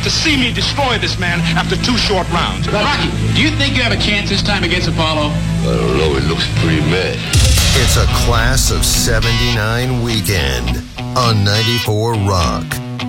to see me destroy this man after 2 short rounds. Rocky, do you think you have a chance this time against Apollo? I don't know. It looks pretty mad. It's a Class of 79 weekend on 94 Rock.